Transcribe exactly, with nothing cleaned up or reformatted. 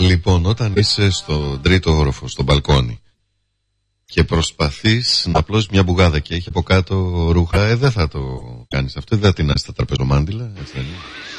Λοιπόν, όταν είσαι στο τρίτο όροφο, στο μπαλκόνι και προσπαθείς να απλώσεις μια μπουγάδα και έχει από κάτω ρούχα, ε, δεν θα το κάνεις αυτό, δεν θα τεινάσεις τα τραπεζομάντιλα, έτσι δεν είναι?